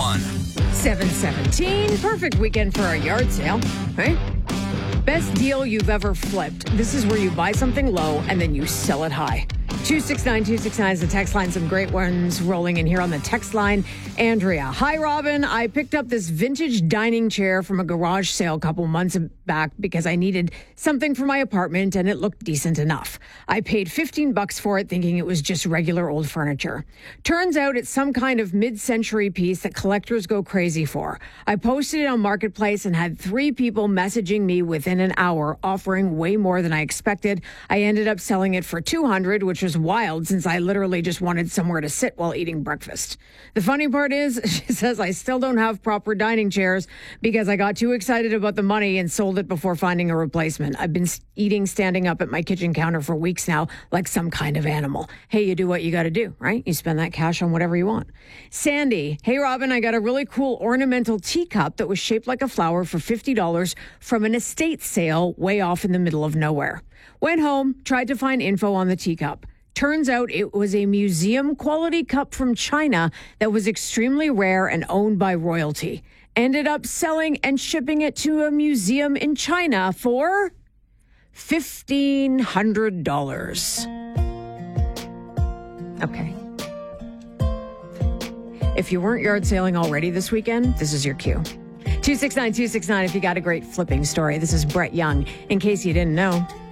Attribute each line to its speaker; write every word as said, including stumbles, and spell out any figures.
Speaker 1: one.
Speaker 2: seven seventeen, perfect weekend for a yard sale, right? Best deal you've ever flipped. This is where you buy something low and then you sell it high. two six nine, two six nine is the text line. Some great ones rolling in here on the text line. Andrea, hi, Robin. I picked up this vintage dining chair from a garage sale a couple months back because I needed something for my apartment and it looked decent enough. I paid fifteen bucks for it thinking it was just regular old furniture. Turns out it's some kind of mid-century piece that collectors go crazy for. I posted it on Marketplace and had three people messaging me within an hour offering way more than I expected. I ended up selling it for two hundred dollars, which was wild since I literally just wanted somewhere to sit while eating breakfast. The funny part is, she says, I still don't have proper dining chairs because I got too excited about the money and sold it before finding a replacement. I've been eating standing up at my kitchen counter for weeks now like some kind of animal. Hey, you do what you got to do, right? You spend that cash on whatever you want. Sandy, hey, Robin, I got a really cool ornamental teacup that was shaped like a flower for fifty dollars from an estate sale way off in the middle of nowhere. Went home, tried to find info on the teacup. Turns out it was a museum quality cup from China that was extremely rare and owned by royalty. Ended up selling and shipping it to a museum in China for fifteen hundred dollars. Okay. If you weren't yard sailing already this weekend, this is your cue. two six nine, two six nine if you got a great flipping story. This is Brett Young, in case you didn't know.